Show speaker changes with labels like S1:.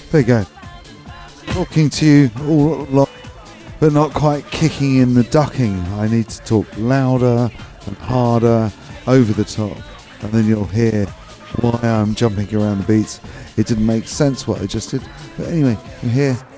S1: There you go. Talking to you all along, but not quite kicking in the ducking. I need to talk louder and harder, over the top, and then you'll hear why I'm jumping around the beats. It didn't make sense what I just did, but anyway, you're here.